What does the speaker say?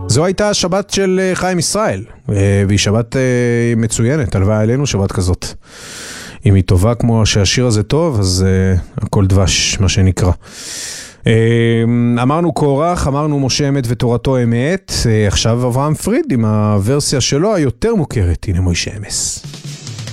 זו הייתה השבת של חיים ישראל, והיא שבת מצוינת, הלוואי עלינו שבת כזאת. אם היא טובה כמו שהשיר הזה טוב, אז הכל דבש, מה שנקרא. אמרנו קורח, אמרנו משה אמת ותורתו אמת, עכשיו אברהם פריד עם הוורסיה שלו היותר מוכרת, הנה מוישה אמס.